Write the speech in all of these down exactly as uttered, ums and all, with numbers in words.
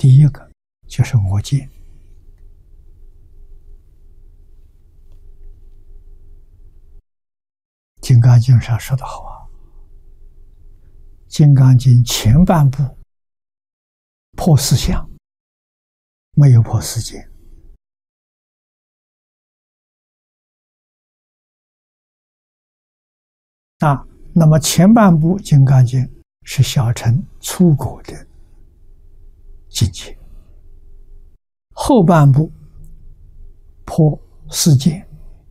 第一个就是我见。《金刚经》上说得好啊，《金刚经》前半部破四相，没有破四见。啊，那么前半部《金刚经》是小乘初果的境界，后半部破四见，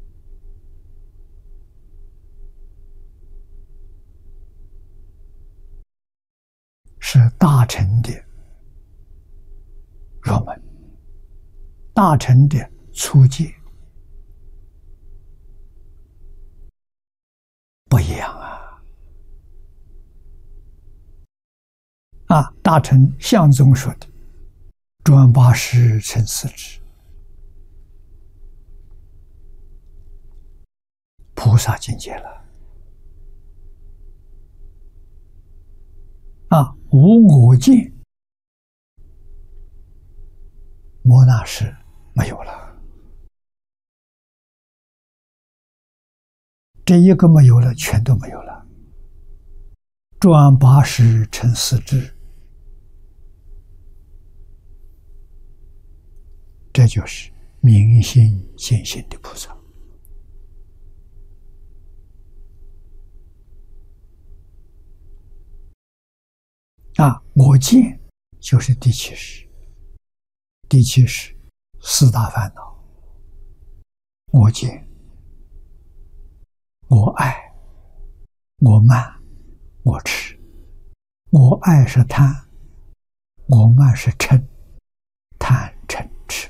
是大乘的入门，大乘的初阶，不一样啊！啊，大乘相宗说的“转八识成四智”，菩萨境界了啊！无我见，摩那识没有了，这一个没有了，全都没有了。转八识成四智，这就是明心见性的菩萨啊！我见就是第七识，第七识四大烦恼：我见、我爱、我慢、我痴。我爱是贪，我慢是嗔，贪嗔痴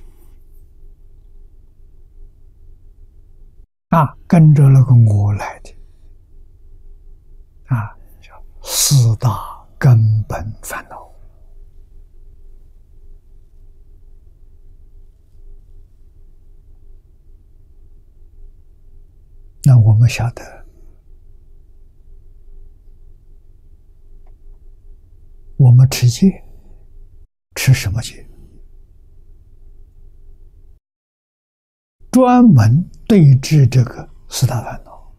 啊，跟着那个我来的啊，叫四大根本烦恼。那我们晓得，我们持戒，持什么戒？专门对治这个四大烦恼。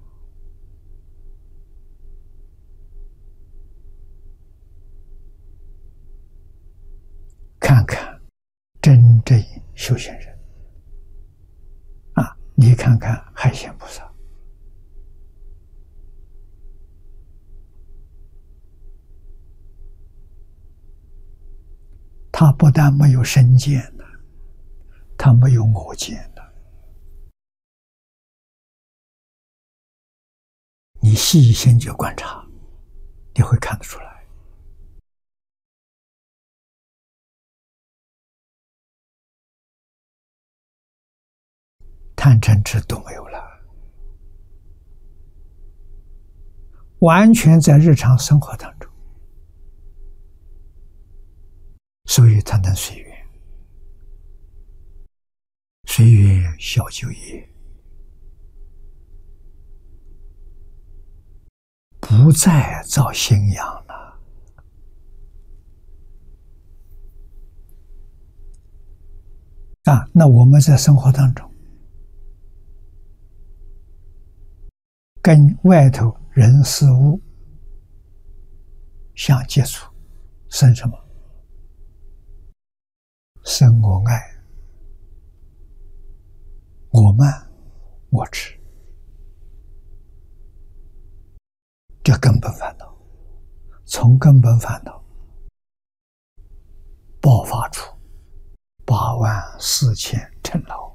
看看真正修行人啊，你看看海鲜菩萨，他不但没有身见的，他没有我见的。你细心去观察，你会看得出来。贪嗔痴都没有了，完全在日常生活当中。所以他能随缘，随缘消旧业，不再造新养了。啊，那我们在生活当中，跟外头人事物相接触，生什么？生我爱、我慢、我痴，这根本烦恼，从根本烦恼爆发出八万四千尘劳。